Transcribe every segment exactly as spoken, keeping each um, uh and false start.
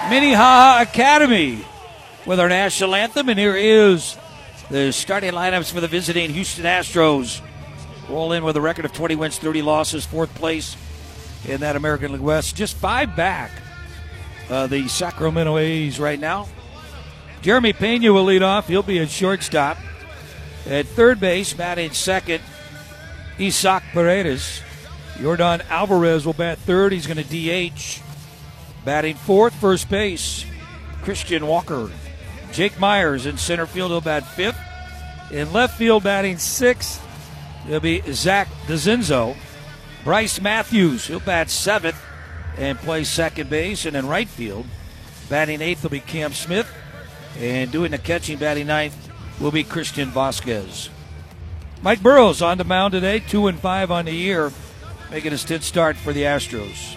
Minnehaha Academy with our national anthem. And here is the starting lineups for the visiting Houston Astros. Roll in with a record of twenty wins, thirty losses, fourth place in that American League West. Just five back. Uh, the Sacramento A's right now. Jeremy Pena will lead off. He'll be at shortstop. At third base, batting second, Isaac Paredes. Yordan Alvarez will bat third. He's going to D H. Batting fourth, first base, Christian Walker. Jake Myers in center field. He'll bat fifth. In left field, batting sixth, it'll be Zach DeZenzo. Bryce Matthews, he'll bat seventh and play second base. And in right field, batting eighth will be Cam Smith. And doing the catching, batting ninth, will be Christian Vasquez. Mike Burrows on the mound today, two and five on the year, making his tenth start for the Astros.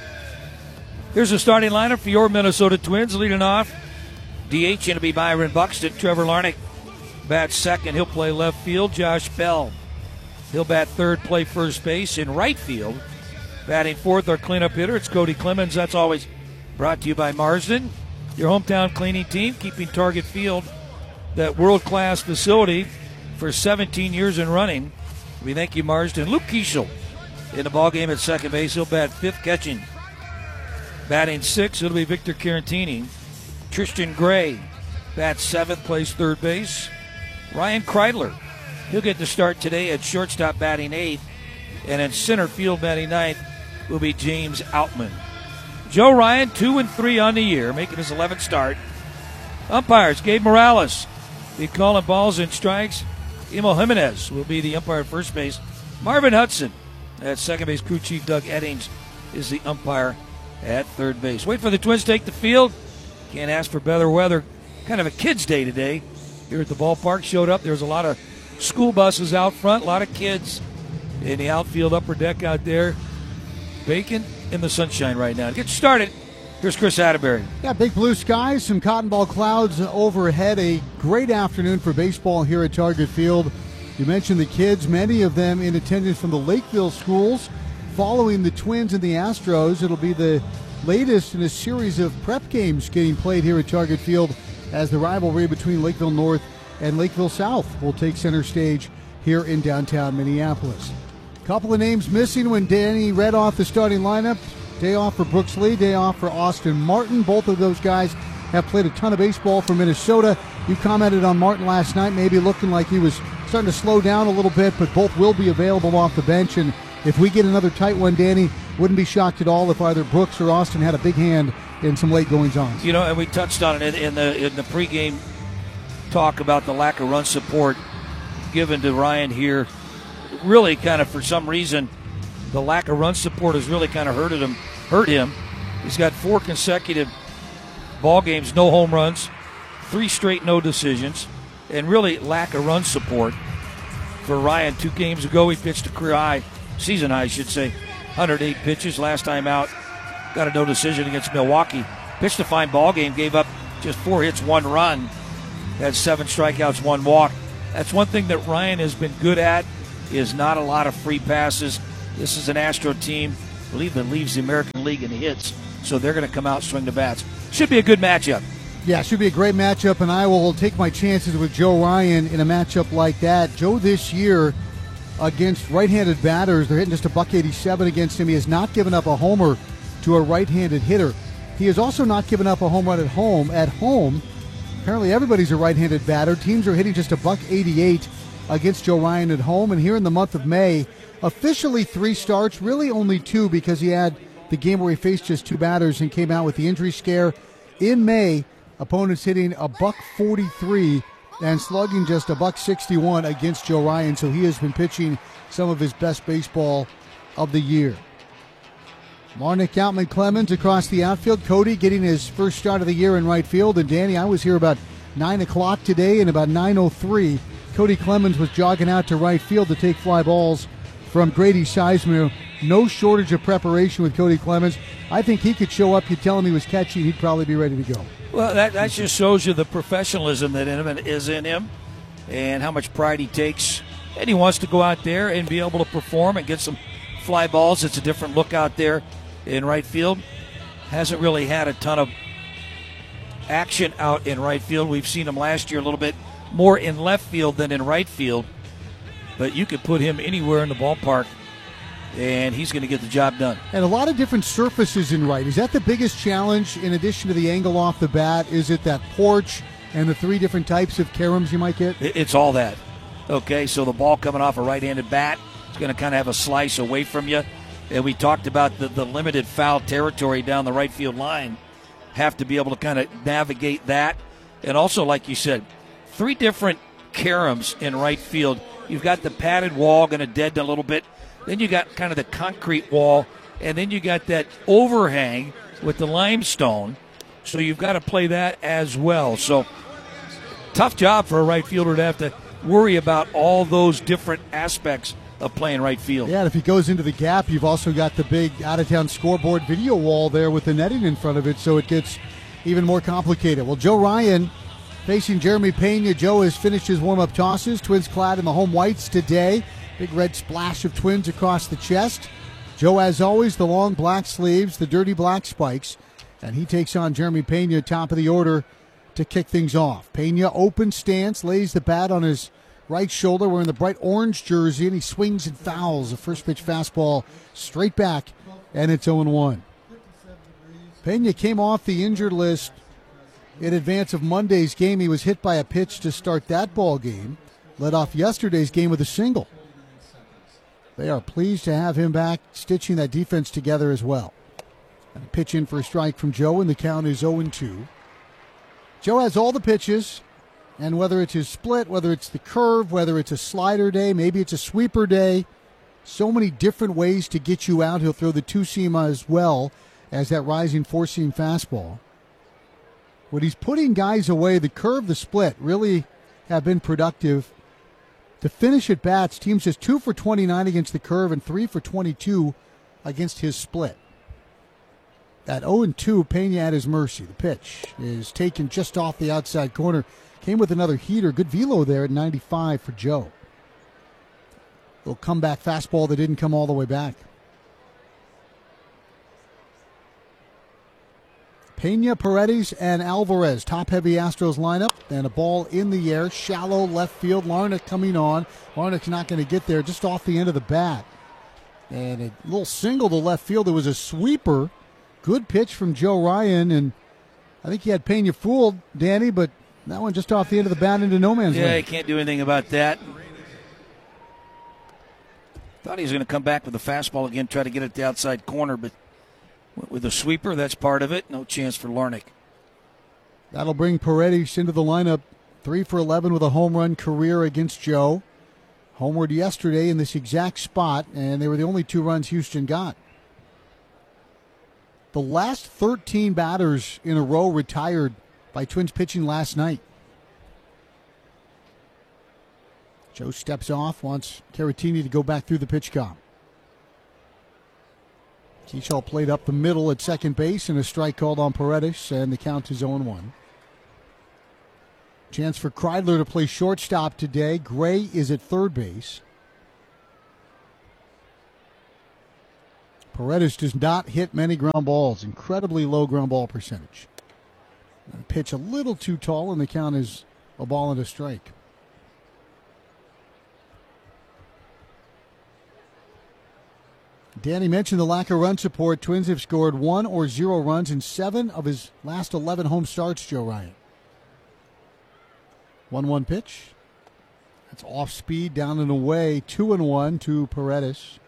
Here's the starting lineup for your Minnesota Twins. Leading off, D H going to be Byron Buxton. Trevor Larnach bats second. He'll play left field. Josh Bell, he'll bat third, play first base. In right field, batting fourth, our cleanup hitter, it's Cody Clemens. That's always brought to you by Marsden, your hometown cleaning team, keeping Target Field that world-class facility for seventeen years and running. We thank you, Marsden. Luke Kiesel in the ballgame at second base. He'll bat fifth, catching. Batting sixth, it'll be Victor Carantini. Tristan Gray bats seventh, plays third base. Ryan Kreidler, he'll get the start today at shortstop, batting eighth. And in center field, batting ninth, will be James Outman. Joe Ryan, two and three on the year, making his eleventh start. Umpires, Gabe Morales, be calling balls and strikes. Emil Jimenez will be the umpire at first base. Marvin Hudson at second base. Crew chief Doug Eddings is the umpire at third base. Wait for the Twins to take the field. Can't ask for better weather. Kind of a kids' day today here at the ballpark. Showed up. There was a lot of school buses out front. A lot of kids in the outfield upper deck out there. Bacon in the sunshine right now. To get started, here's Chris Atterbury. Yeah, big blue skies, some cotton ball clouds overhead. A great afternoon for baseball here at Target Field. You mentioned the kids, many of them in attendance from the Lakeville schools. Following the Twins and the Astros, it'll be the latest in a series of prep games getting played here at Target Field as the rivalry between Lakeville North and Lakeville South will take center stage here in downtown Minneapolis. Couple of names missing when Danny read off the starting lineup. Day off for Brooks Lee, day off for Austin Martin. Both of those guys have played a ton of baseball for Minnesota. You commented on Martin last night, maybe looking like he was starting to slow down a little bit, but both will be available off the bench. And if we get another tight one, Danny, wouldn't be shocked at all if either Brooks or Austin had a big hand in some late goings-on. You know, and we touched on it in the in the pregame talk about the lack of run support given to Ryan here. Really kind of, for some reason, the lack of run support has really kind of hurted him. Hurt him. He's got four consecutive ball games, no home runs, three straight no decisions, and really lack of run support for Ryan. Two games ago, he pitched a career high, season high, I should say, one hundred eight pitches. Last time out, got a no decision against Milwaukee. Pitched a fine ball game, gave up just four hits, one run, had seven strikeouts, one walk. That's one thing that Ryan has been good at, is not a lot of free passes. This is an Astro team, I believe, that leaves the American League in hits, so they're going to come out, swing the bats. Should be a good matchup. Yeah, should be a great matchup, and I will take my chances with Joe Ryan in a matchup like that. Joe this year against right-handed batters, they're hitting just a buck eighty-seven against him. He has not given up a homer to a right-handed hitter. He has also not given up a home run at home. At home, apparently everybody's a right-handed batter. Teams are hitting just a buck eighty-eight against Joe Ryan at home. And here in the month of May, officially three starts, really only two because he had the game where he faced just two batters and came out with the injury scare. In May, opponents hitting a buck forty-three and slugging just a buck sixty-one against Joe Ryan. So he has been pitching some of his best baseball of the year. Larnach, Outman, Clemens across the outfield. Cody getting his first start of the year in right field. And Danny, I was here about nine o'clock today, and about nine oh three, Cody Clemens was jogging out to right field to take fly balls from Grady Sizemore. No shortage of preparation with Cody Clemens. I think he could show up. You tell him he was catchy, he'd probably be ready to go. Well, that, that just shows you the professionalism that in him is in him and how much pride he takes. And he wants to go out there and be able to perform and get some fly balls. It's a different look out there in right field. Hasn't really had a ton of action out in right field. We've seen him last year a little bit more in left field than in right field. But you could put him anywhere in the ballpark, and he's going to get the job done. And a lot of different surfaces in right. Is that the biggest challenge in addition to the angle off the bat? Is it that porch and the three different types of caroms you might get? It's all that. Okay, so the ball coming off a right-handed bat is going to kind of have a slice away from you. And we talked about the, the limited foul territory down the right field line. Have to be able to kind of navigate that. And also, like you said, three different caroms in right field. You've got the padded wall going to deaden a little bit. Then you got kind of the concrete wall. And then you got that overhang with the limestone. So you've got to play that as well. So tough job for a right fielder to have to worry about all those different aspects of playing right field. Yeah, and if he goes into the gap, you've also got the big out-of-town scoreboard video wall there with the netting in front of it, so it gets even more complicated. Well, Joe Ryan facing Jeremy Pena. Joe has finished his warm-up tosses. Twins clad in the home whites today. Big red splash of Twins across the chest. Joe, as always, the long black sleeves, the dirty black spikes, and he takes on Jeremy Pena, top of the order, to kick things off. Pena, open stance, lays the bat on his right shoulder, wearing the bright orange jersey, and he swings and fouls a first pitch fastball straight back, and it's oh and one. Pena came off the injured list in advance of Monday's game. He was hit by a pitch to start that ball game, led off yesterday's game with a single. They are pleased to have him back, stitching that defense together as well. And a pitch in for a strike from Joe, and the count is oh and two. Joe has all the pitches, and whether it's his split, whether it's the curve, whether it's a slider day, maybe it's a sweeper day, so many different ways to get you out. He'll throw the two-seam as well as that rising four-seam fastball. When he's putting guys away, the curve, the split really have been productive. To finish at bats, teams just two for twenty-nine against the curve and three for twenty-two against his split. At oh and two, Pena at his mercy. The pitch is taken just off the outside corner. Came with another heater. Good velo there at ninety-five for Joe. Little comeback fastball that didn't come all the way back. Pena, Paredes, and Alvarez. Top-heavy Astros lineup. And a ball in the air. Shallow left field. Larnach coming on. Larnach's not going to get there. Just off the end of the bat. And a little single to left field. It was a sweeper. Good pitch from Joe Ryan. And I think he had Pena fooled, Danny, but that one just off the end of the bat into no man's land. Yeah, he can't do anything about that. Thought he was going to come back with the fastball again, try to get it the outside corner, but with a sweeper, that's part of it. No chance for Larnach. That'll bring Paredes into the lineup. three for eleven with a home run career against Joe. Homered yesterday in this exact spot, and they were the only two runs Houston got. The last thirteen batters in a row retired by Twins pitching last night. Joe steps off, wants Caratini to go back through the pitch count. Keachall played up the middle at second base, and a strike called on Paredes, and the count is oh and one. Chance for Kreidler to play shortstop today. Gray is at third base. Paredes does not hit many ground balls. Incredibly low ground ball percentage. And a pitch a little too tall, and the count is a ball and a strike. Danny mentioned the lack of run support. Twins have scored one or zero runs in seven of his last eleven home starts, Joe Ryan. one one pitch. That's off speed, down and away. two and one to Paredes.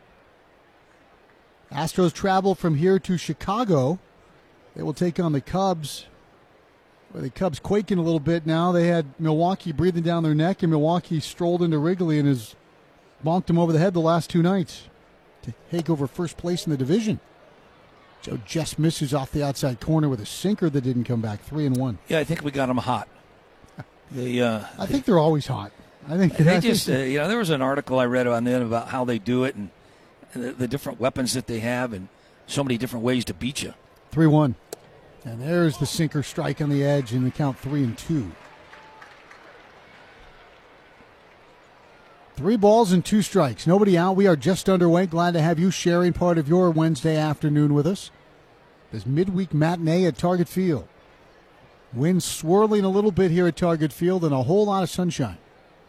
Astros travel from here to Chicago. They will take on the Cubs. Well, the Cubs quaking a little bit now. They had Milwaukee breathing down their neck, and Milwaukee strolled into Wrigley and has bonked them over the head the last two nights to take over first place in the division. Joe just misses off the outside corner with a sinker that didn't come back. Three and one. Yeah, I think we got them hot. They, uh, I think they're always hot. I think they just, uh, you know, there was an article I read on them about how they do it and the, the different weapons that they have and so many different ways to beat you. three one. And there's the sinker strike on the edge, and the count three and two. Three balls and two strikes. Nobody out. We are just underway. Glad to have you sharing part of your Wednesday afternoon with us. This midweek matinee at Target Field. Wind swirling a little bit here at Target Field and a whole lot of sunshine.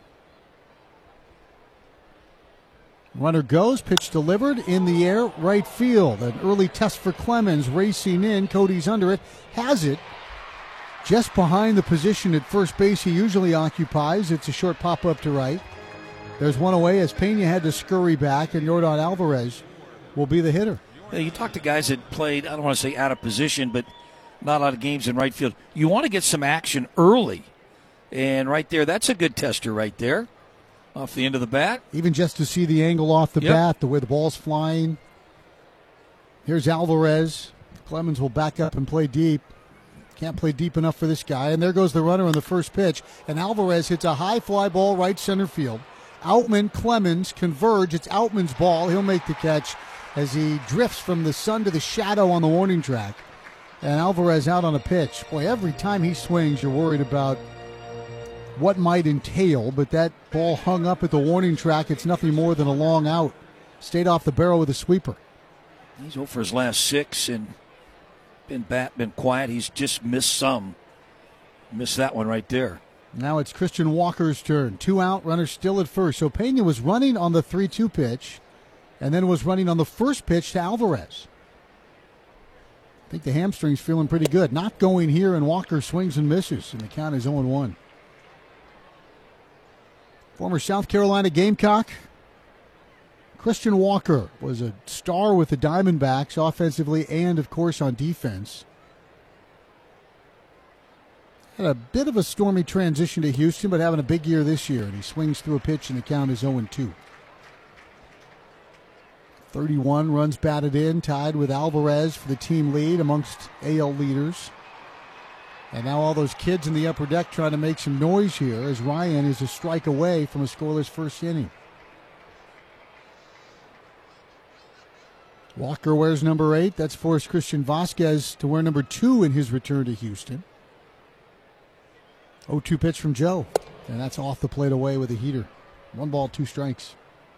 Runner goes, pitch delivered in the air, right field. An early test for Clemens, racing in. Cody's under it, has it just behind the position at first base he usually occupies. It's a short pop up to right. There's one away as Pena had to scurry back, and Yordan Alvarez will be the hitter. Yeah, you talk to guys that played, I don't want to say out of position, but not a lot of games in right field. You want to get some action early. And right there, that's a good tester right there. Off the end of the bat. Even just to see the angle off the yep. bat, the way the ball's flying. Here's Alvarez. Clemens will back up and play deep. Can't play deep enough for this guy. And there goes the runner on the first pitch. And Alvarez hits a high fly ball right center field. Outman, Clemens converge. It's Outman's ball. He'll make the catch as he drifts from the sun to the shadow on the warning track. And Alvarez out on a pitch. Boy, every time he swings, you're worried about what might entail, but that ball hung up at the warning track. It's nothing more than a long out. Stayed off the barrel with a sweeper. He's over for his last six and been bat, been quiet. He's just missed some. Missed that one right there. Now it's Christian Walker's turn. Two out, runner still at first. So Pena was running on the three two pitch and then was running on the first pitch to Alvarez. I think the hamstring's feeling pretty good. Not going here, and Walker swings and misses, and the count is oh one. Former South Carolina Gamecock Christian Walker was a star with the Diamondbacks offensively and, of course, on defense. Had a bit of a stormy transition to Houston, but having a big year this year, and he swings through a pitch, and the count is oh two. thirty-one runs batted in, tied with Alvarez for the team lead amongst A L leaders. And now all those kids in the upper deck trying to make some noise here as Ryan is a strike away from a scoreless first inning. Walker wears number eight. That's forced Christian Vasquez to wear number two in his return to Houston. oh two pitch from Joe. And that's off the plate away with a heater. One ball, two strikes.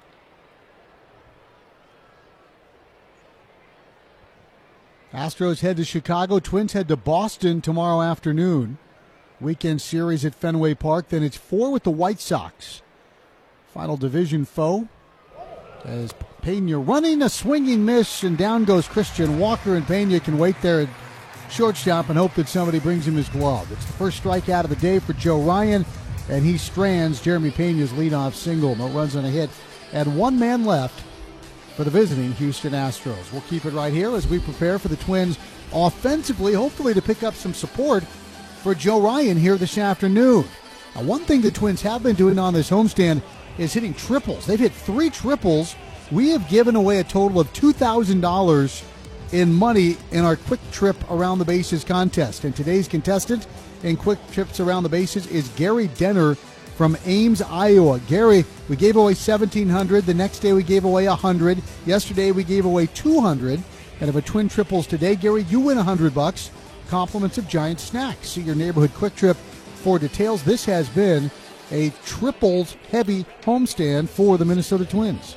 Astros head to Chicago. Twins head to Boston tomorrow afternoon. Weekend series at Fenway Park. Then it's four with the White Sox. Final division foe. As Pena running a swinging miss, and down goes Christian Walker, and Pena can wait there at shortstop and hope that somebody brings him his glove. It's the first strikeout of the day for Joe Ryan, and he strands Jeremy Pena's leadoff single. No runs on a hit, and one man left for the visiting Houston Astros. We'll keep it right here as we prepare for the Twins offensively, hopefully to pick up some support for Joe Ryan here this afternoon. Now, one thing the Twins have been doing on this homestand is hitting triples. They've hit three triples. We have given away a total of two thousand dollars in money in our Quick Trip Around the Bases contest. And today's contestant in Quick Trips Around the Bases is Gary Denner from Ames, Iowa. Gary, we gave away seventeen hundred dollars. The next day we gave away one hundred dollars. Yesterday we gave away two hundred dollars. And if a twin triples today, Gary, you win one hundred bucks. Compliments of Giant Snacks. See your neighborhood Quick Trip for details. This has been a triples heavy homestand for the Minnesota Twins.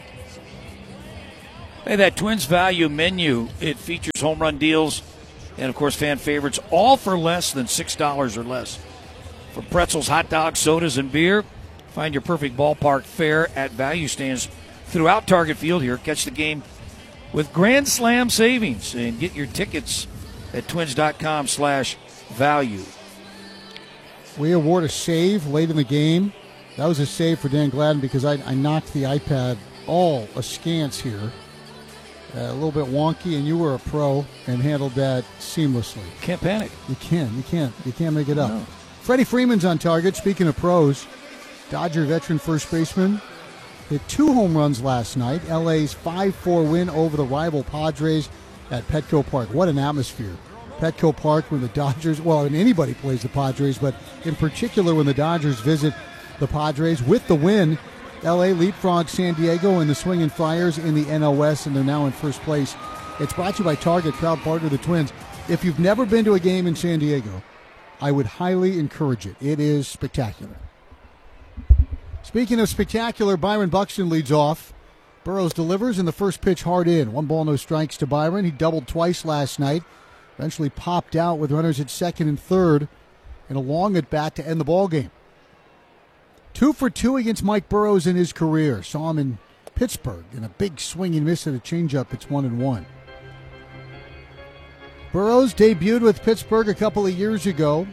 Hey, that Twins value menu, it features home run deals and, of course, fan favorites, all for less than six dollars or less. From pretzels, hot dogs, sodas, and beer, find your perfect ballpark fare at value stands throughout Target Field here. Catch the game with Grand Slam savings and get your tickets at twins.com slash value. We award a save late in the game. That was a save for Dan Gladden because I, I knocked the iPad all askance here. Uh, a little bit wonky, and you were a pro and handled that seamlessly. Can't panic. You can. You can't. You can't make it up. No. Freddie Freeman's on target. Speaking of pros, Dodger veteran first baseman hit two home runs last night. L A's five four win over the rival Padres at Petco Park. What an atmosphere. Petco Park when the Dodgers, well, and anybody plays the Padres, but in particular when the Dodgers visit the Padres. With the win, L A leapfrogs San Diego and the Swinging Friars in the N L West, and they're now in first place. It's brought to you by Target, proud partner of the Twins. If you've never been to a game in San Diego, I would highly encourage it. It is spectacular. Speaking of spectacular, Byron Buxton leads off. Burrows delivers, and the first pitch hard in. One ball, no strikes to Byron. He doubled twice last night. Eventually popped out with runners at second and third, and a long at bat to end the ball game. Two for two against Mike Burrows in his career. Saw him in Pittsburgh in a big swing and miss at a changeup. It's one and one. Burrows debuted with Pittsburgh a couple of years ago.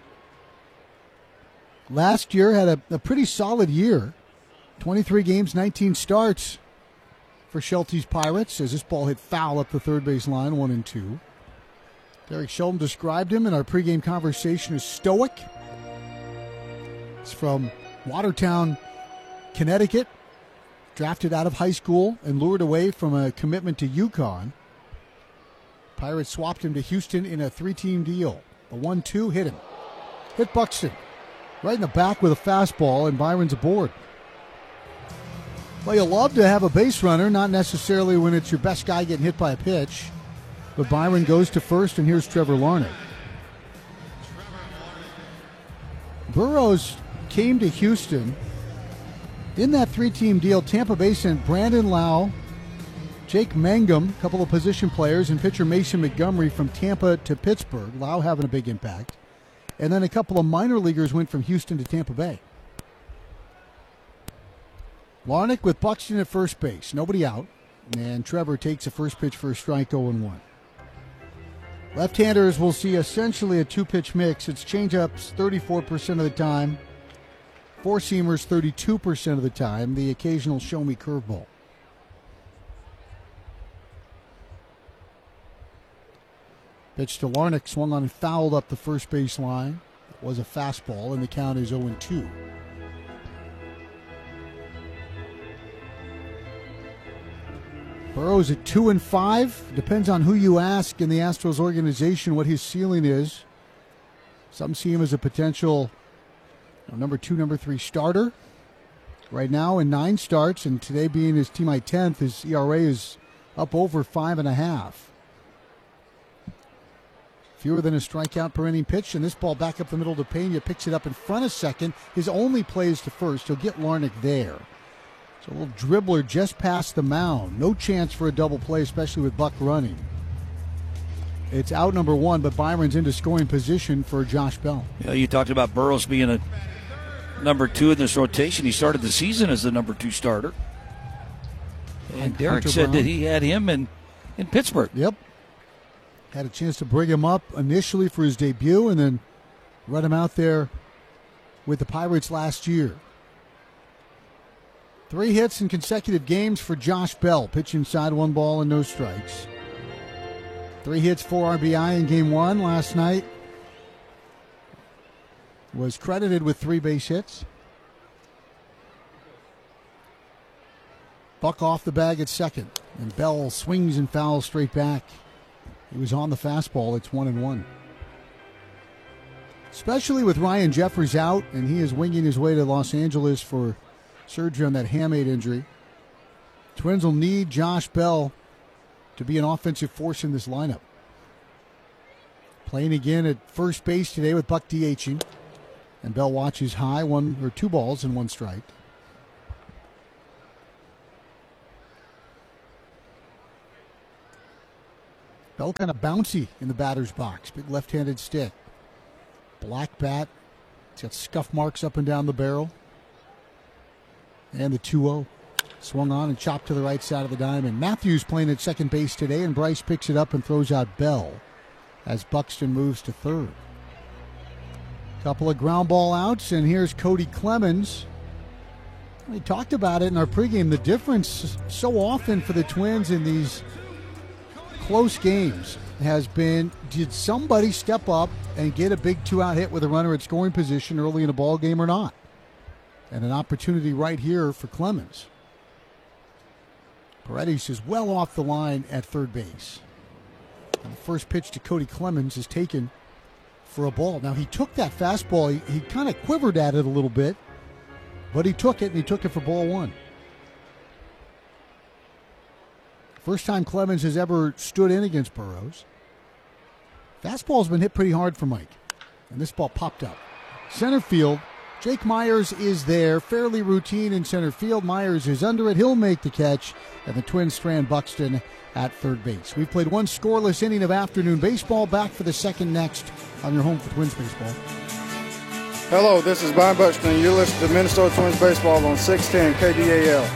Last year had a, a pretty solid year. twenty-three games, nineteen starts for Schulte's Pirates as this ball hit foul up the third base line, one and two. Derek Shelton described him in our pregame conversation as stoic. He's from Watertown, Connecticut, drafted out of high school and lured away from a commitment to UConn. Pirates swapped him to Houston in a three-team deal. The one two hit him. Hit Buxton right in the back with a fastball, and Byron's aboard. Well, you love to have a base runner, not necessarily when it's your best guy getting hit by a pitch. But Byron goes to first, and here's Trevor Larnach. Burrows came to Houston. In that three-team deal, Tampa Bay sent Brandon Lau, Jake Mangum, a couple of position players, and pitcher Mason Montgomery from Tampa to Pittsburgh. Lau having a big impact. And then a couple of minor leaguers went from Houston to Tampa Bay. Larnach with Buxton at first base. Nobody out. And Trevor takes a first pitch for a strike, oh and one. Left-handers will see essentially a two-pitch mix. It's changeups thirty-four percent of the time. Four-seamers thirty-two percent of the time. The occasional show-me curveball. Pitch to Larnach, swung on and fouled up the first base line. It was a fastball, and the count is oh and two. Burrows at two and five. Depends on who you ask in the Astros organization what his ceiling is. Some see him as a potential you know, number two, number three starter. Right now in nine starts, and today being his T-My tenth, his E R A is up over five and a half. Fewer than a strikeout per inning pitch, and this ball back up the middle to Pena, picks it up in front of second. His only play is to first. He'll get Larnach there. So a little dribbler just past the mound. No chance for a double play, especially with Buck running. It's out number one, but Byron's into scoring position for Josh Bell. Yeah, you talked about Burrows being a number two in this rotation. He started the season as the number two starter. And, and Derek said Brown. that he had him in, in Pittsburgh. Yep. Had a chance to bring him up initially for his debut and then run him out there with the Pirates last year. Three hits in consecutive games for Josh Bell. Pitch inside, one ball and no strikes. Three hits, four R B I in game one last night. Was credited with three base hits. Buck off the bag at second. And Bell swings and fouls straight back. He was on the fastball. It's one and one. Especially with Ryan Jeffers out, and he is winging his way to Los Angeles for surgery on that hamate injury. Twins will need Josh Bell to be an offensive force in this lineup. Playing again at first base today with Buck DHing. And Bell watches high, one or two balls and one strike. Bell kind of bouncy in the batter's box. Big left-handed stick. Black bat. It's got scuff marks up and down the barrel. And the two oh. Swung on and chopped to the right side of the diamond. Matthews playing at second base today, and Bryce picks it up and throws out Bell as Buxton moves to third. Couple of ground ball outs, and here's Cody Clemens. We talked about it in our pregame. The difference so often for the Twins in these close games has been, did somebody step up and get a big two-out hit with a runner at scoring position early in a ball game or not? And an opportunity right here for Clemens. Paredes is well off the line at third base. And the first pitch to Cody Clemens is taken for a ball. Now, he took that fastball. He, he kind of quivered at it a little bit, but he took it, and he took it for ball one. First time Clemens has ever stood in against Burrows. Fastball's been hit pretty hard for Mike, and this ball popped up. Center field, Jake Myers is there, fairly routine in center field. Myers is under it. He'll make the catch, and the Twins strand Buxton at third base. We've played one scoreless inning of afternoon baseball. Back for the second next on your home for Twins baseball. Hello, this is Brian Buxton. You're listening to Minnesota Twins baseball on six ten K D A L.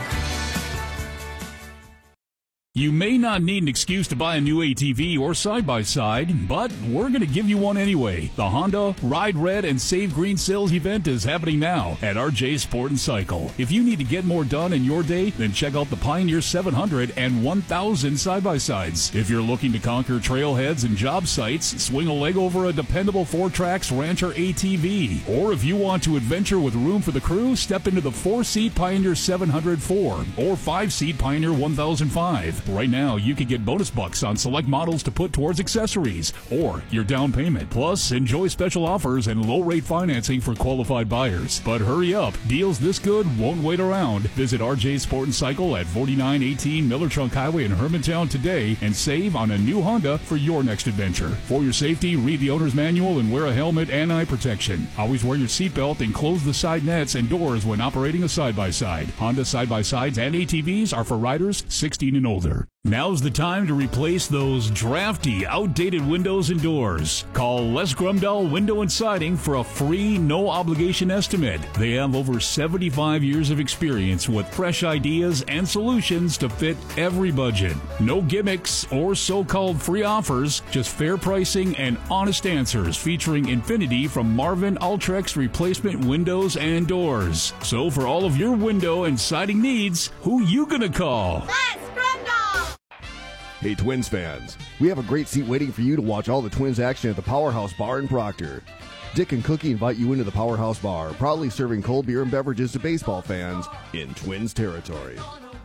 You may not need an excuse to buy a new A T V or side-by-side, but we're going to give you one anyway. The Honda Ride Red and Save Green sales event is happening now at R J Sport and Cycle. If you need to get more done in your day, then check out the Pioneer seven hundred and one thousand side-by-sides. If you're looking to conquer trailheads and job sites, swing a leg over a dependable four-tracks Rancher A T V. Or if you want to adventure with room for the crew, step into the four-seat Pioneer seven hundred four or five-seat Pioneer one thousand five. Right now, you can get bonus bucks on select models to put towards accessories or your down payment. Plus, enjoy special offers and low-rate financing for qualified buyers. But hurry up. Deals this good won't wait around. Visit R J Sport and Cycle at forty-nine eighteen Miller Trunk Highway in Hermantown today and save on a new Honda for your next adventure. For your safety, read the owner's manual and wear a helmet and eye protection. Always wear your seatbelt and close the side nets and doors when operating a side-by-side. Honda side-by-sides and A T Vs are for riders sixteen and older. Now's the time to replace those drafty, outdated windows and doors. Call Les Grumdahl Window and Siding for a free, no-obligation estimate. They have over seventy-five years of experience with fresh ideas and solutions to fit every budget. No gimmicks or so-called free offers, just fair pricing and honest answers featuring Infinity from Marvin Ultrex replacement windows and doors. So for all of your window and siding needs, who you gonna call? Les Grumdahl! Hey Twins fans, we have a great seat waiting for you to watch all the Twins action at the Powerhouse Bar in Proctor. Dick and Cookie invite you into the Powerhouse Bar, proudly serving cold beer and beverages to baseball fans in Twins territory.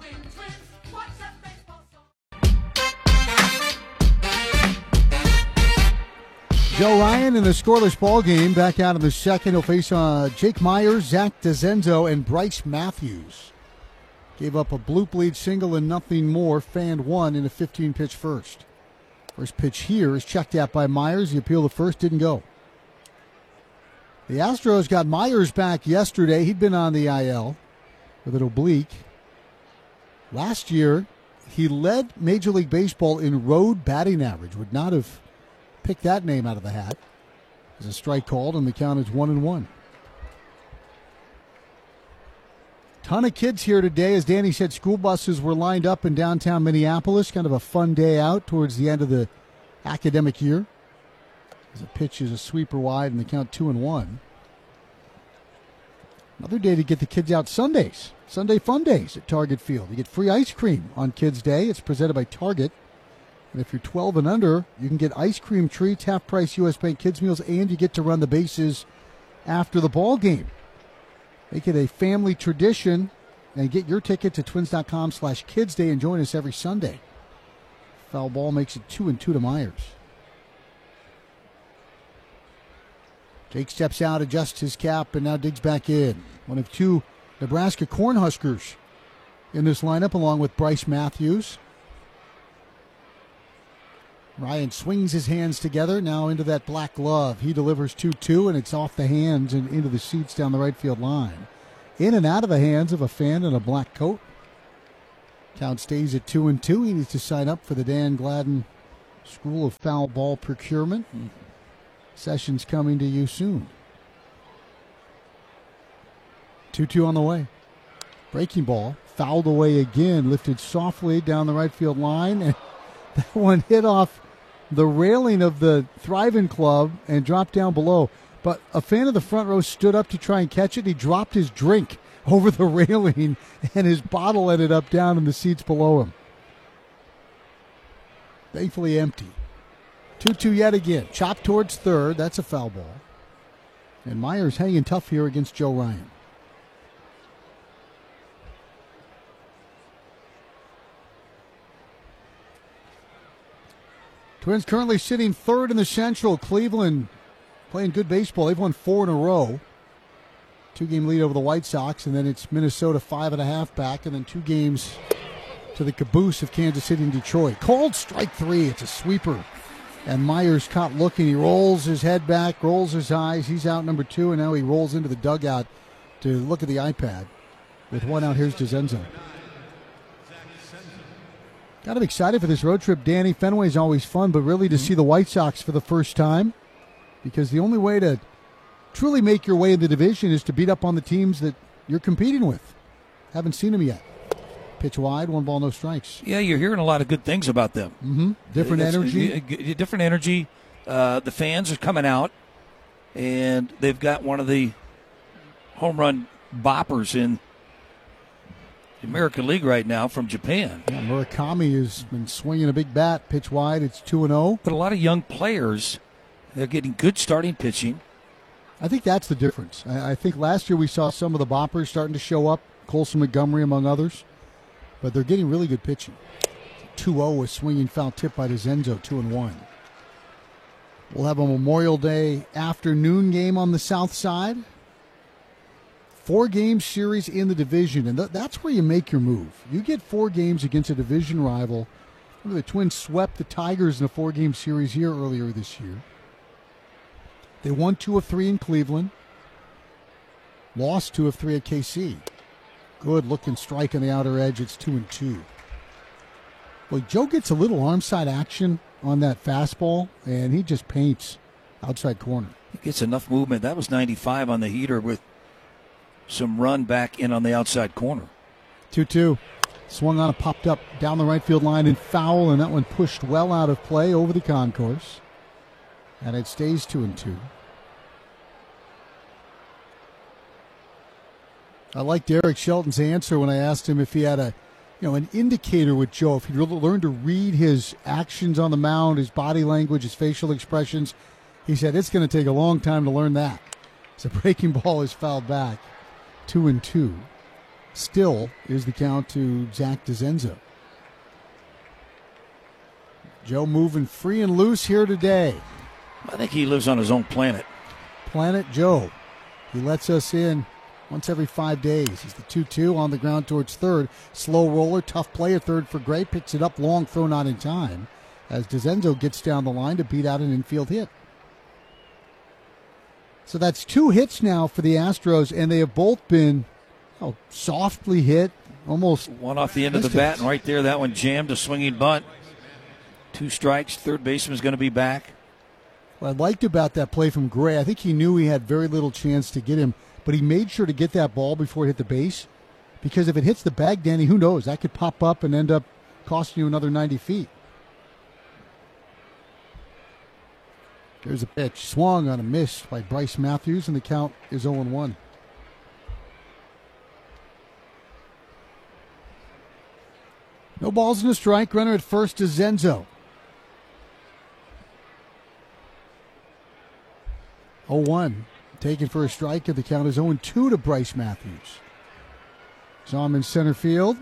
Joe Ryan in the scoreless ball game. Back out in the second, he'll face uh, Jake Myers, Zach DeZenzo, and Bryce Matthews. Gave up a bloop lead single and nothing more. Fanned one in a fifteen-pitch first. First pitch here is checked out by Myers. The appeal to first didn't go. The Astros got Myers back yesterday. He'd been on the I L with an oblique. Last year, he led Major League Baseball in road batting average. Would not have picked that name out of the hat. There's a strike called, and the count is one and one. Ton of kids here today. As Danny said, school buses were lined up in downtown Minneapolis. Kind of a fun day out towards the end of the academic year. As the pitch is a sweeper wide and the count two and one. Another day to get the kids out. Sundays. Sunday fun days at Target Field. You get free ice cream on Kids Day. It's presented by Target. And if you're twelve and under, you can get ice cream treats, half price U S Bank Kids meals, and you get to run the bases after the ball game. Make it a family tradition and get your ticket to twins.com slash kids day and join us every Sunday. Foul ball makes it two and two to Myers. Jake steps out, adjusts his cap, and now digs back in. One of two Nebraska Cornhuskers in this lineup, along with Bryce Matthews. Ryan swings his hands together, now into that black glove. He delivers two two, and it's off the hands and into the seats down the right field line. In and out of the hands of a fan in a black coat. Count stays at two and two. He needs to sign up for the Dan Gladden School of Foul Ball Procurement. Session's coming to you soon. two two on the way. Breaking ball, fouled away again, lifted softly down the right field line, and that one hit off the railing of the Thriving Club and dropped down below. But a fan of the front row stood up to try and catch it. He dropped his drink over the railing, and his bottle ended up down in the seats below him. Thankfully empty. two two yet again. Chopped towards third. That's a foul ball. And Myers hanging tough here against Joe Ryan. Twins currently sitting third in the Central. Cleveland playing good baseball. They've won four in a row. Two-game lead over the White Sox, and then it's Minnesota five and a half back, and then two games to the caboose of Kansas City and Detroit. Called strike three. It's a sweeper And Myers caught looking. He rolls his head back, rolls his eyes. He's out number two, and now he rolls into the dugout to look at the iPad. With one out, here's DeZenzo. Got him excited for this road trip, Danny. Fenway's always fun, but really to see the White Sox for the first time, because the only way to truly make your way in the division is to beat up on the teams that you're competing with. Haven't seen them yet. Pitch wide, one ball, no strikes. Yeah, you're hearing a lot of good things about them. Mm-hmm. Different It's, energy. uh, different energy. Uh, the fans are coming out, and they've got one of the home run boppers in the American League right now from Japan. Yeah, Murakami has been swinging a big bat. Pitch wide, it's two and oh. But a lot of young players, they're getting good starting pitching. I think that's the difference. I, I think last year we saw some of the boppers starting to show up, Colson Montgomery among others, but they're getting really good pitching. two oh, a swinging foul tip by DeZenzo, two and one. We'll have a Memorial Day afternoon game on the south side. Four-game series in the division, and th- that's where you make your move. You get four games against a division rival. The Twins swept the Tigers in a four-game series here earlier this year. They won two of three in Cleveland, lost two of three at K C. Good-looking strike on the outer edge. It's two and two. Well, Joe gets a little arm side action on that fastball, and he just paints outside corner. He gets enough movement. That was ninety-five on the heater with some run back in on the outside corner. two two. Swung on, it popped up down the right field line and foul, and that one pushed well out of play over the concourse. And it stays two and two. I liked Derek Shelton's answer when I asked him if he had a, you know, an indicator with Joe, if he'd really learned to read his actions on the mound, his body language, his facial expressions. He said it's going to take a long time to learn that. So breaking ball is fouled back. Two and two. Still is the count to Zach DeZenzo. Joe moving free and loose here today. I think he lives on his own planet. Planet Joe. He lets us in once every five days. He's the two two on the ground towards third. Slow roller, tough play at third for Gray. Picks it up, long throw not in time, as DeZenzo gets down the line to beat out an infield hit. So that's two hits now for the Astros, and they have both been oh, softly hit, almost. One off the end of the bat, and right there, that one jammed a swinging bunt. Two strikes, third baseman's going to be back. What I liked about that play from Gray, I think he knew he had very little chance to get him, but he made sure to get that ball before it hit the base, because if it hits the bag, Danny, who knows? That could pop up and end up costing you another ninety feet. There's a pitch. Swung on a miss by Bryce Matthews, and the count is oh and one. No balls in a strike. Runner at first is DeZenzo. oh one. Taken for a strike, and the count is oh and two to Bryce Matthews. Saw him in center field.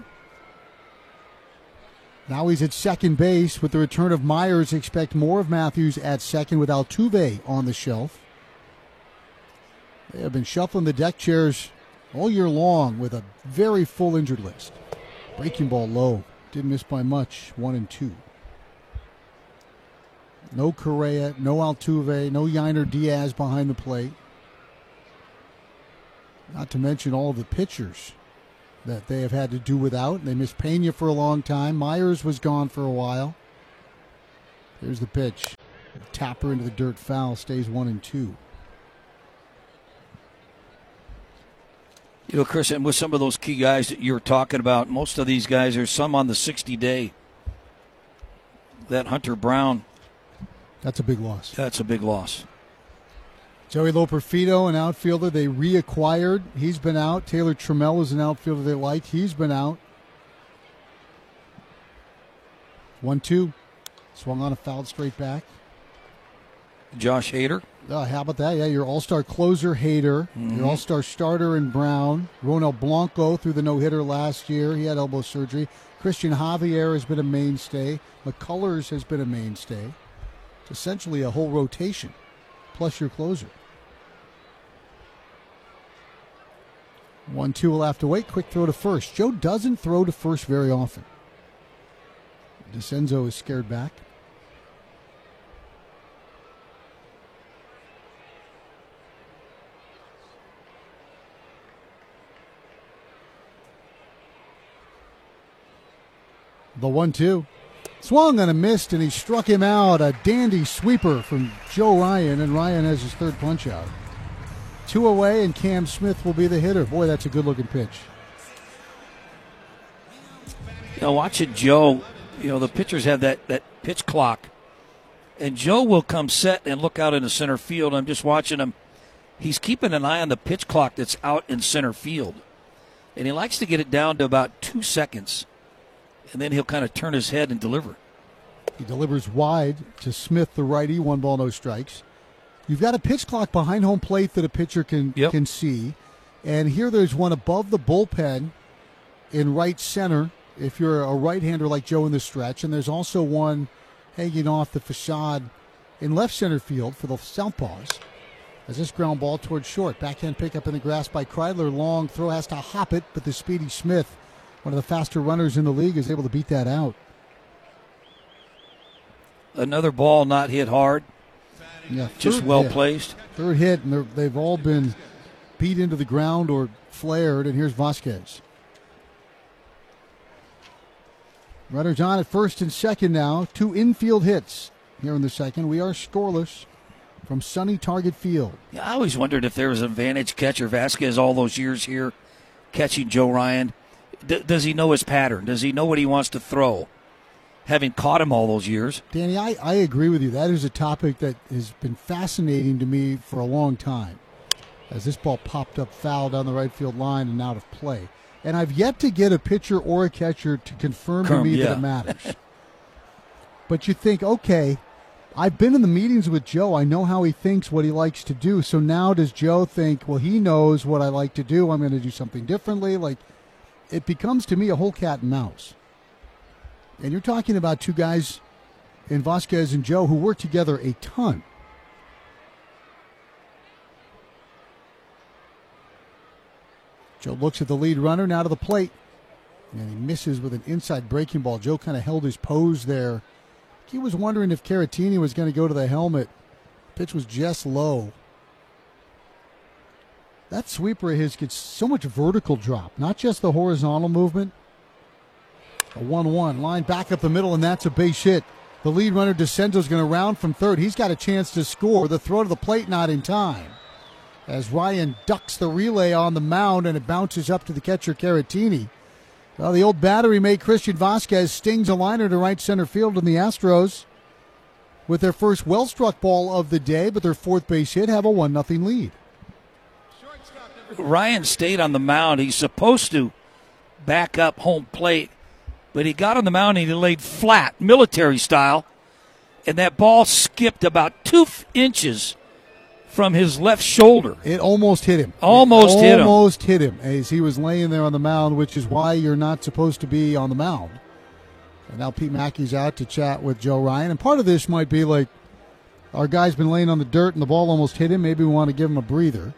Now he's at second base. With the return of Myers, expect more of Matthews at second with Altuve on the shelf. They have been shuffling the deck chairs all year long with a very full injured list. Breaking ball low. Didn't miss by much. One and two. No Correa, no Altuve, no Yainer Diaz behind the plate. Not to mention all of the pitchers that they have had to do without. They missed Pena for a long time. Myers was gone for a while. Here's the pitch. Tapper into the dirt, foul, stays one and two. You know, Chris, and with some of those key guys that you were talking about, most of these guys, there's some on the sixty-day. That Hunter Brown. That's a big loss. That's a big loss. Joey Loperfido, an outfielder they reacquired. He's been out. Taylor Trammell is an outfielder they liked. He's been out. one two. Swung on a foul straight back. Josh Hader. Uh, how about that? Yeah, your all-star closer, Hader. Mm-hmm. Your all-star starter in Brown. Ronel Blanco threw the no-hitter last year. He had elbow surgery. Christian Javier has been a mainstay. McCullers has been a mainstay. It's essentially a whole rotation, plus your closer. one two will have to wait. Quick throw to first. Joe doesn't throw to first very often. DeZenzo is scared back. The one two. Swung on a missed, and he struck him out. A dandy sweeper from Joe Ryan, and Ryan has his third punch out. Two away, and Cam Smith will be the hitter. Boy, that's a good-looking pitch. You know, watching Joe, you know, the pitchers have that, that pitch clock, and Joe will come set and look out into center field. I'm just watching him. He's keeping an eye on the pitch clock that's out in center field, and he likes to get it down to about two seconds. And then he'll kind of turn his head and deliver. He delivers wide to Smith, the righty. One ball, no strikes. You've got a pitch clock behind home plate that a pitcher can yep. can see. And here there's one above the bullpen in right center if you're a right-hander like Joe in the stretch. And there's also one hanging off the facade in left center field for the Southpaws. As this ground ball towards short. Backhand pickup in the grass by Kreidler. Long throw has to hop it, but the speedy Smith, one of the faster runners in the league, is able to beat that out. Another ball not hit hard. Yeah, just well hit. placed. Third hit, and they've all been beat into the ground or flared, and here's Vasquez. Runners on at first and second now. Two infield hits here in the second. We are scoreless from sunny Target Field. Yeah, I always wondered if there was an advantage catcher. Vasquez all those years here catching Joe Ryan. D- does he know his pattern? Does he know what he wants to throw? Having caught him all those years. Danny, I, I agree with you. That is a topic that has been fascinating to me for a long time. As this ball popped up foul down the right field line and out of play. And I've yet to get a pitcher or a catcher to confirm Come, to me yeah. that it matters. But you think, okay, I've been in the meetings with Joe. I know how he thinks, what he likes to do. So now does Joe think, well, he knows what I like to do. I'm going to do something differently. Like, it becomes to me a whole cat and mouse. And you're talking about two guys in Vasquez and Joe who work together a ton. Joe looks at the lead runner, now to the plate. And he misses with an inside breaking ball. Joe kind of held his pose there. He was wondering if Caratini was going to go to the helmet. Pitch was just low. That sweeper of his gets so much vertical drop, not just the horizontal movement. A one one, line back up the middle, and that's a base hit. The lead runner, DeCenzo's going to round from third. He's got a chance to score. The throw to the plate not in time. As Ryan ducks the relay on the mound, and it bounces up to the catcher, Caratini. Well, the old battery mate, Christian Vasquez, stings a liner to right center field, and the Astros, with their first well-struck ball of the day, but their fourth base hit, have a one nothing lead. Ryan stayed on the mound. He's supposed to back up home plate, but he got on the mound and he laid flat, military style, and that ball skipped about two inches from his left shoulder. It almost hit him. Almost it hit him. Almost hit him as he was laying there on the mound, which is why you're not supposed to be on the mound. And now Pete Mackey's out to chat with Joe Ryan. And part of this might be like, our guy's been laying on the dirt and the ball almost hit him. Maybe we want to give him a breather.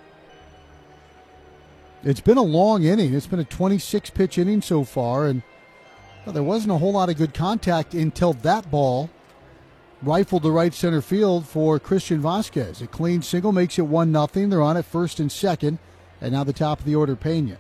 It's been a long inning. It's been a twenty-six pitch inning so far, and well, there wasn't a whole lot of good contact until that ball rifled to right center field for Christian Vasquez. A clean single makes it one nothing. They're on at first and second, and now the top of the order, Pena.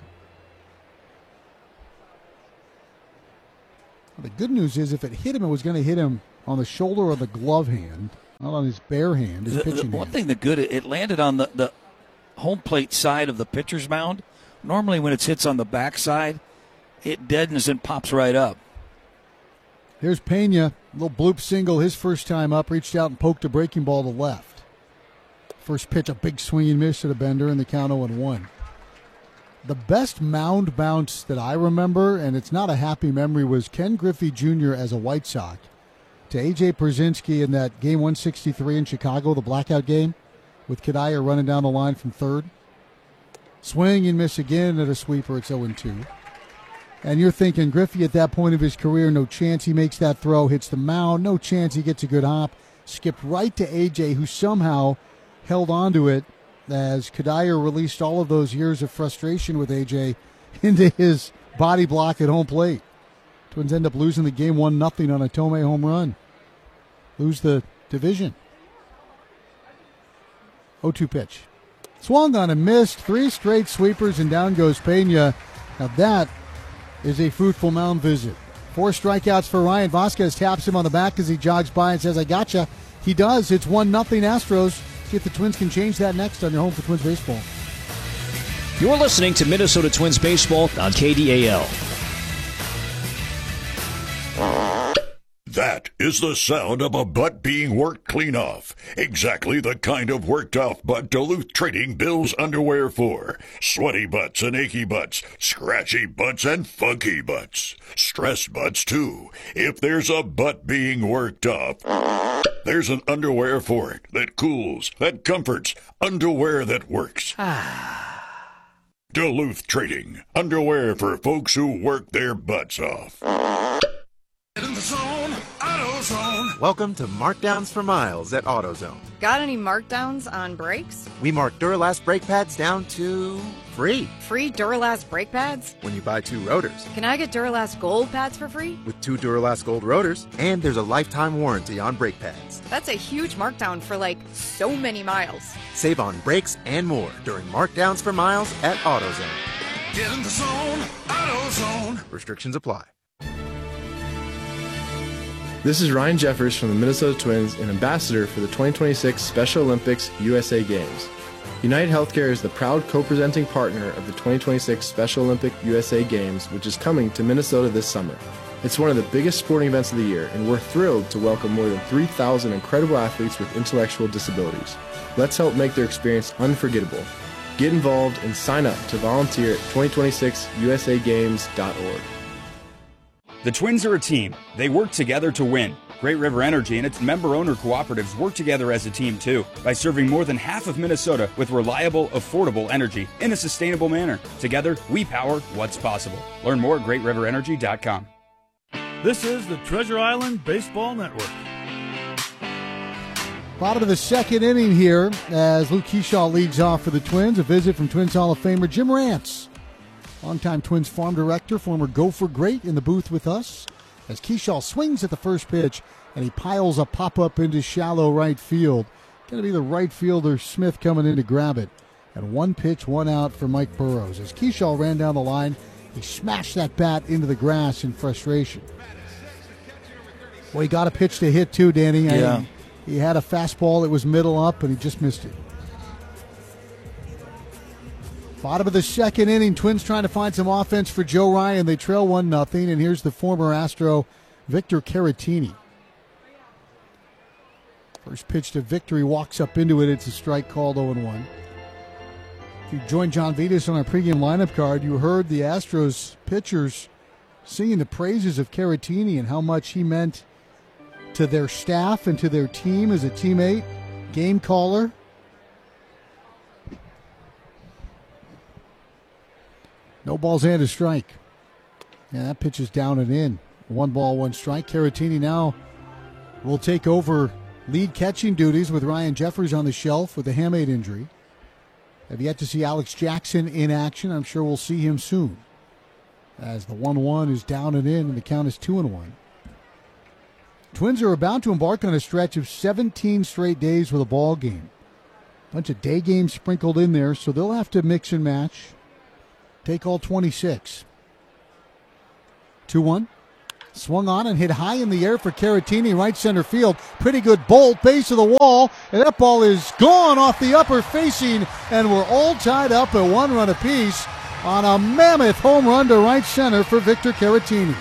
The good news is if it hit him, it was going to hit him on the shoulder or the glove hand, not on his bare hand, his the, pitching the one hand. thing that good, it landed on the, the home plate side of the pitcher's mound. Normally when it hits on the back side, it deadens and pops right up. Here's Pena, a little bloop single, his first time up, reached out and poked a breaking ball to left. First pitch, a big swinging miss at a bender, and the count oh and one. The best mound bounce that I remember, and it's not a happy memory, was Ken Griffey Junior as a White Sox to A J Pierzynski in that game one sixty-three in Chicago, the blackout game, with Kadire running down the line from third. Swing and miss again at a sweeper. It's oh and two. And you're thinking Griffey at that point of his career, no chance he makes that throw, hits the mound, no chance he gets a good hop. Skipped right to A J, who somehow held on to it as Kadire released all of those years of frustration with A J into his body block at home plate. Twins end up losing the game one nothing on a Tomei home run. Lose the division. oh two pitch. Swung on and missed. Three straight sweepers, and down goes Pena. Now that is a fruitful mound visit Four strikeouts for Ryan. Vasquez taps him on the back as he jogs by and says, I gotcha. He does. It's one nothing Astros. See if the Twins can change that next on your home for Twins baseball. You're listening to Minnesota Twins baseball on K D A L. That is the sound of a butt being worked clean off. Exactly the kind of worked off butt Duluth Trading bills underwear for. Sweaty butts and achy butts, scratchy butts and funky butts. Stressed butts too. If there's a butt being worked off, there's an underwear for it that cools, that comforts, underwear that works. Duluth Trading, underwear for folks who work their butts off. In the zone, AutoZone. Welcome to Markdowns for Miles at AutoZone. Got any markdowns on brakes? We mark Duralast brake pads down to free. Free Duralast brake pads? When you buy two rotors. Can I get Duralast Gold pads for free? With two Duralast Gold rotors, and there's a lifetime warranty on brake pads. That's a huge markdown for like so many miles. Save on brakes and more during Markdowns for Miles at AutoZone. Get in the zone, AutoZone. Restrictions apply. This is Ryan Jeffers from the Minnesota Twins and ambassador for the twenty twenty-six Special Olympics U S A Games. United Healthcare is the proud co-presenting partner of the twenty twenty-six Special Olympic U S A Games, which is coming to Minnesota this summer. It's one of the biggest sporting events of the year, and we're thrilled to welcome more than three thousand incredible athletes with intellectual disabilities. Let's help make their experience unforgettable. Get involved and sign up to volunteer at twenty twenty-six U S A games dot org. The Twins are a team. They work together to win. Great River Energy and its member-owner cooperatives work together as a team, too, by serving more than half of Minnesota with reliable, affordable energy in a sustainable manner. Together, we power what's possible. Learn more at great river energy dot com. This is the Treasure Island Baseball Network. Bottom of the second inning here as Luke Keyshaw leads off for the Twins. A visit from Twins Hall of Famer Jim Rance. Longtime Twins farm director, former Gopher great, in the booth with us as Keyshaw swings at the first pitch and he piles a pop-up into shallow right field. Going to be the right fielder Smith coming in to grab it. And one pitch, one out for Mike Burrows. As Keyshaw ran down the line, he smashed that bat into the grass in frustration. Well, he got a pitch to hit too, Danny. Yeah. I, he had a fastball that was middle up, and he just missed it. Bottom of the second inning, Twins trying to find some offense for Joe Ryan. They trail one nothing, and here's the former Astro, Victor Caratini. First pitch to Victor, walks up into it. It's a strike called oh and one. If you joined John Vitas on our pregame lineup card, you heard the Astros pitchers singing the praises of Caratini and how much he meant to their staff and to their team as a teammate, game caller. No balls and a strike. Yeah, that pitch is down and in. One ball, one strike. Caratini now will take over lead catching duties with Ryan Jeffers on the shelf with a hamate injury. Have yet to see Alex Jackson in action. I'm sure we'll see him soon. As the one one is down and in, and the count is two and one. Twins are about to embark on a stretch of seventeen straight days with a ball game. Bunch of day games sprinkled in there, so they'll have to mix and match. Take all twenty-six. two one. Swung on and hit high in the air for Caratini, right center field. Pretty good bolt, base of the wall, and that ball is gone off the upper facing, and we're all tied up at one run apiece on a mammoth home run to right center for Victor Caratini.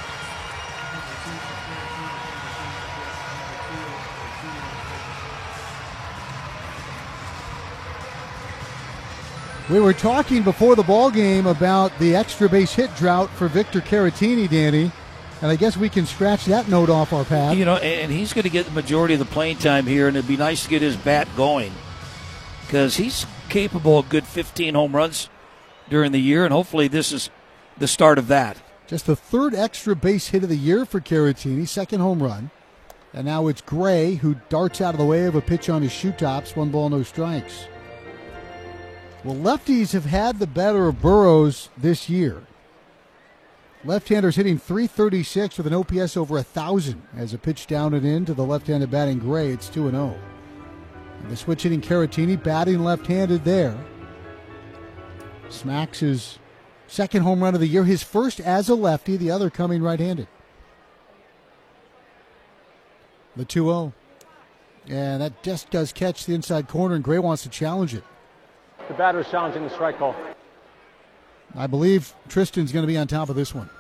We were talking before the ball game about the extra base hit drought for Victor Caratini, Danny, and I guess we can scratch that note off our pad. You know, and he's going to get the majority of the playing time here, and it'd be nice to get his bat going because he's capable of good fifteen home runs during the year, and hopefully this is the start of that. Just the third extra base hit of the year for Caratini, second home run. And now it's Gray who darts out of the way of a pitch on his shoe tops, one ball, no strikes. Well, lefties have had the better of Burrows this year. Left-handers hitting three thirty-six with an O P S over one thousand as a pitch down and in to the left-handed batting Gray. It's two and oh. And the switch hitting Caratini, batting left-handed there. Smacks his second home run of the year, his first as a lefty, the other coming right-handed. The two oh. And that just does catch the inside corner, and Gray wants to challenge it. The batter is challenging the strike call. I believe Tristan's going to be on top of this one.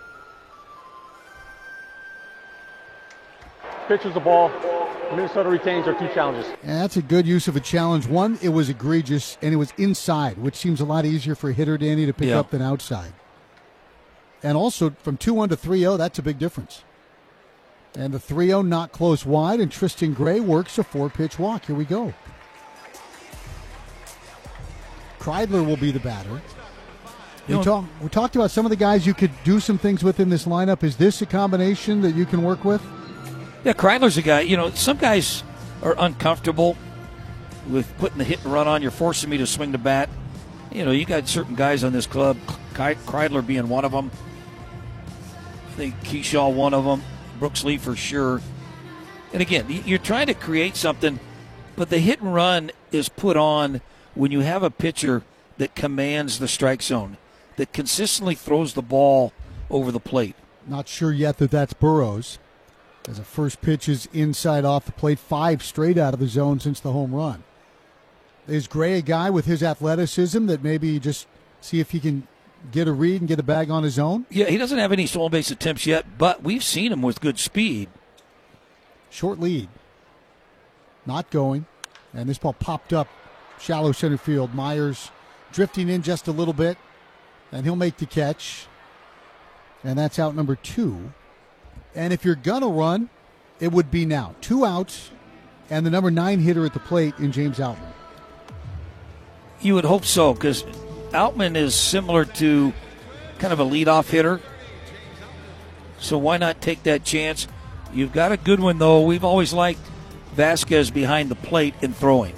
Pitch was the ball. Minnesota retains their two challenges. And that's a good use of a challenge. One, it was egregious, and it was inside, which seems a lot easier for a hitter, Danny, to pick yeah. up than outside. And also, from two one to three oh, that's a big difference. And the three oh not close wide, and Tristan Gray works a four-pitch walk. Here we go. Kreidler will be the batter. We, You know, talk, we talked about some of the guys you could do some things with in this lineup. Is this a combination that you can work with? Yeah, Kreidler's a guy. You know, some guys are uncomfortable with putting the hit and run on. You're forcing me to swing the bat. You know, you got certain guys on this club, Kreidler being one of them. I think Keyshaw one of them. Brooks Lee for sure. And again, you're trying to create something, but the hit and run is put on when you have a pitcher that commands the strike zone, that consistently throws the ball over the plate. Not sure yet that that's Burrows, as the first pitch is inside off the plate, five straight out of the zone since the home run. Is Gray a guy with his athleticism that maybe just see if he can get a read and get a bag on his own? Yeah, he doesn't have any stolen base attempts yet, but we've seen him with good speed. Short lead. Not going. And this ball popped up shallow center field. Myers drifting in just a little bit, and he'll make the catch. And that's out number two. And if you're going to run, it would be now. Two outs, and the number nine hitter at the plate in James Outman. You would hope so, because Outman is similar to kind of a leadoff hitter. So why not take that chance? You've got a good one, though. We've always liked Vasquez behind the plate and throwing.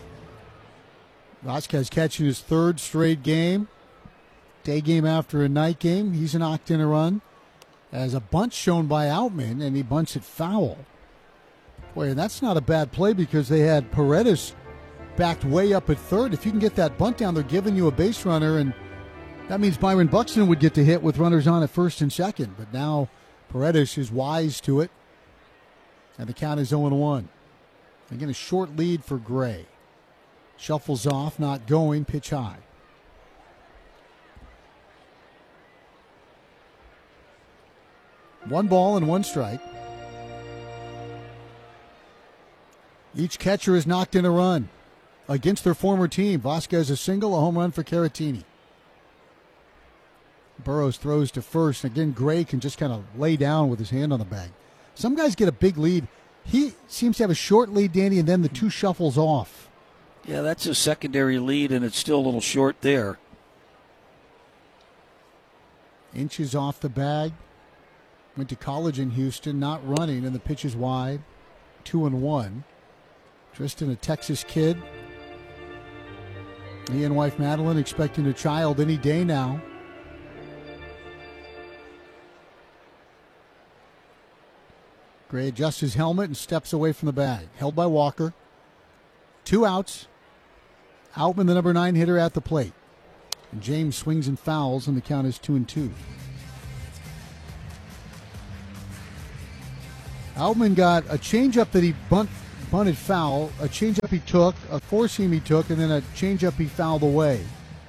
Vasquez catching his third straight game. Day game after a night game. He's knocked in a run. As a bunt shown by Outman, and he bunts it foul. Boy, and that's not a bad play because they had Paredes backed way up at third. If you can get that bunt down, they're giving you a base runner, and that means Byron Buxton would get to hit with runners on at first and second. But now Paredes is wise to it, and the count is oh one. Again, a short lead for Gray. Shuffles off, not going, pitch high. One ball and one strike. Each catcher has knocked in a run against their former team. Vasquez a single, a home run for Caratini. Burrows throws to first. Again, Gray can just kind of lay down with his hand on the bag. Some guys get a big lead. He seems to have a short lead, Danny, and then the two shuffles off. Yeah, that's a secondary lead, and it's still a little short there. Inches off the bag. Went to college in Houston, not running, and the pitch is wide. Two and one. Tristan, a Texas kid. He and wife Madeline expecting a child any day now. Gray adjusts his helmet and steps away from the bag. Held by Walker. Two outs. Outman, the number nine hitter, at the plate. And James swings and fouls, and the count is two and two. Outman got a changeup that he bunt, bunted foul, a changeup he took, a four-seam he took, and then a changeup he fouled away.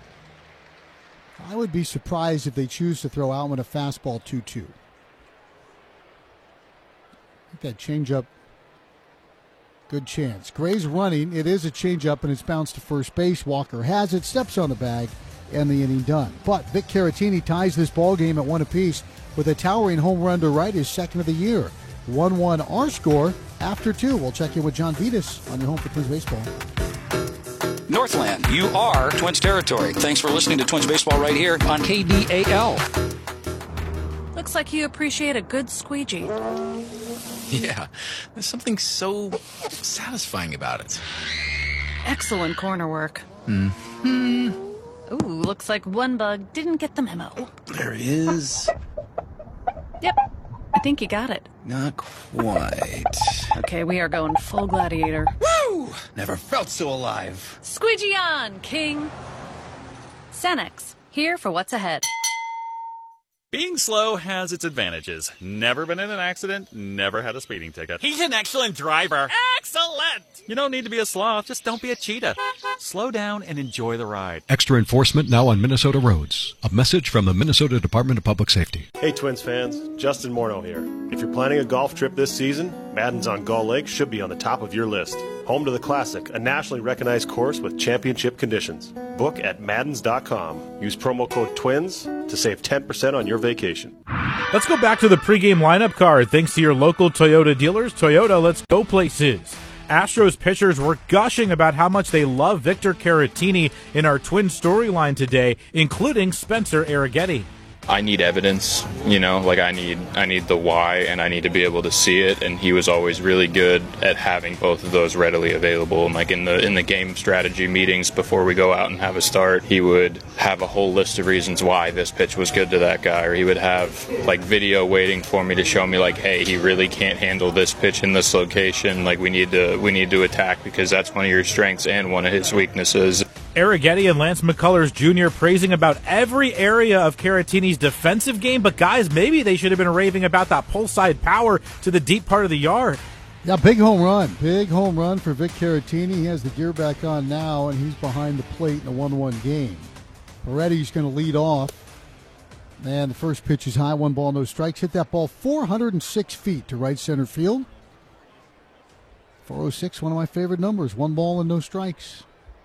I would be surprised if they choose to throw Outman a fastball two two. I think that changeup, good chance. Gray's running. It is a changeup, and it's bounced to first base. Walker has it, steps on the bag, and the inning done. But Vic Caratini ties this ball game at one apiece with a towering home run to right, his second of the year. one one our score after two. We'll check in with John Vitas on your home for Twins Baseball. Northland, you are Twins territory. Thanks for listening to Twins Baseball right here on K D A L. Looks like you appreciate a good squeegee. Yeah, there's something so satisfying about it. Excellent corner work. Hmm. Ooh, looks like one bug didn't get the memo. Oh, there he is. Yep, I think you got it. Not quite. Okay, we are going full gladiator. Woo! Never felt so alive. Squeegee on, King. Cenex, here for what's ahead. Being slow has its advantages. Never been in an accident, never had a speeding ticket. He's an excellent driver. Excellent! You don't need to be a sloth, just don't be a cheetah. Slow down and enjoy the ride. Extra enforcement now on Minnesota roads. A message from the Minnesota Department of Public Safety. Hey Twins fans, Justin Morneau here. If you're planning a golf trip this season, Madden's on Gull Lake should be on the top of your list. Home to the Classic, a nationally recognized course with championship conditions. Book at Maddens dot com. Use promo code TWINS to save ten percent on your vacation. Let's go back to the pregame lineup card. Thanks to your local Toyota dealers. Toyota, let's go places. Astros pitchers were gushing about how much they love Victor Caratini in our Twin storyline today, including Spencer Arrighetti. I need evidence, you know, like I need I need the why, and I need to be able to see it, and he was always really good at having both of those readily available. And like in the in the game strategy meetings before we go out and have a start, he would have a whole list of reasons why this pitch was good to that guy, or he would have like video waiting for me to show me like, hey, he really can't handle this pitch in this location, like we need to we need to attack because that's one of your strengths and one of his weaknesses. Arrighetti and Lance McCullers Junior praising about every area of Caratini's defensive game, but guys, maybe they should have been raving about that pull side power to the deep part of the yard. Yeah, big home run. Big home run for Vic Caratini. He has the gear back on now, and he's behind the plate in a one one game. Paredes going to lead off. And the first pitch is high, one ball, no strikes. Hit that ball four hundred six feet to right center field. four oh six, one of my favorite numbers. One ball and no strikes.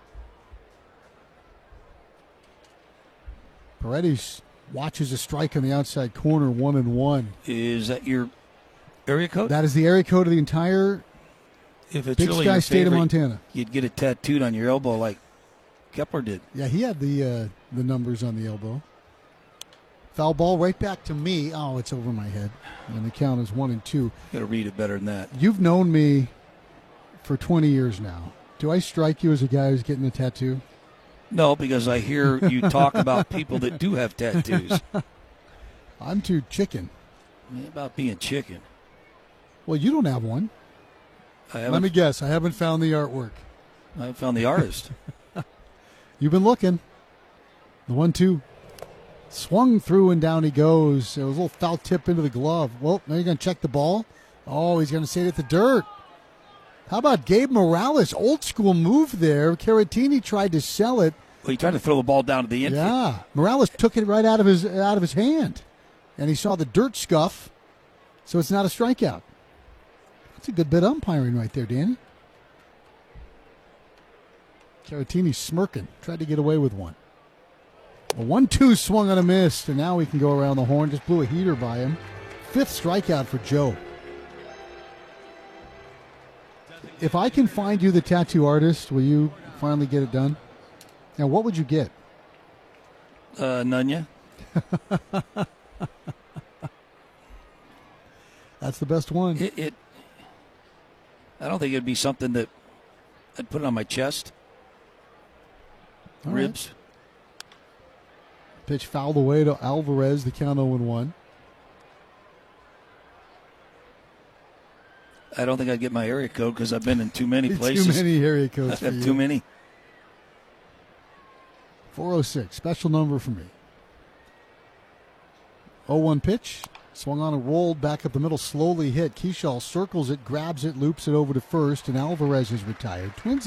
Paredes watches a strike on the outside corner, one and one. Is that your area code? That is the area code of the entire if it's Big really Sky your state of favorite, Montana. You'd get it tattooed on your elbow like Kepler did. Yeah, he had the uh, the numbers on the elbow. Foul ball right back to me. Oh, it's over my head. And the count is one and two. You got to read it better than that. You've known me for twenty years now. Do I strike you as a guy who's getting a tattoo? No, because I hear you talk about people that do have tattoos. I'm too chicken. Yeah, about being chicken. Well, you don't have one. I Let me guess. I haven't found the artwork. I haven't found the artist. You've been looking. The one two. Swung through and down he goes. It was a little foul tip into the glove. Well, now you're going to check the ball. Oh, he's going to say it at the dirt. How about Gabe Morales? Old school move there. Caratini tried to sell it. Well, he tried to throw the ball down to the infield. Yeah, Morales took it right out of his out of his hand, and he saw the dirt scuff, so it's not a strikeout. That's a good bit of umpiring right there, Danny. Caratini smirking, tried to get away with one. A one two swung on a miss, and now he can go around the horn. Just blew a heater by him. Fifth strikeout for Joe. If I can find you the tattoo artist, will you finally get it done? Now, what would you get? Uh, Nunya. That's the best one. It, it. I don't think it'd be something that I'd put it on my chest. All Ribs. Right. Pitch fouled away to Alvarez, the count oh and one. I don't think I'd get my area code because I've been in too many places. Too many area codes I for have you. too many. four oh six, special number for me. oh one pitch. Swung on and rolled back up the middle, slowly hit. Keyshaw circles it, grabs it, loops it over to first, and Alvarez is retired. Twins